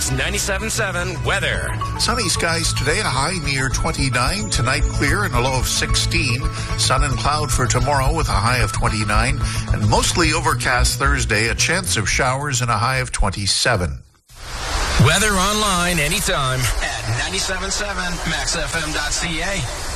News 97.7 weather. Sunny skies today, a high near 29. Tonight clear and a low of 16. Sun and cloud for tomorrow with a high of 29. And mostly overcast Thursday, a chance of showers and a high of 27. Weather online anytime at 97.7maxfm.ca.